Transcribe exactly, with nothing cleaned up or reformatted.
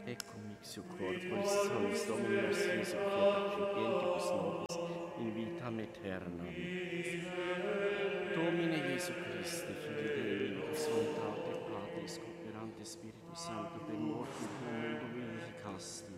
Ecco mixio corporis salus Dominus Iesu fiat accidentibus nobis in vitam aeternam. Domine Iesu Christe, Filii Dei, Invicus Unitate Patris, Cooperante Spiritus Sancto, per mortem tuum mundo vivificasti,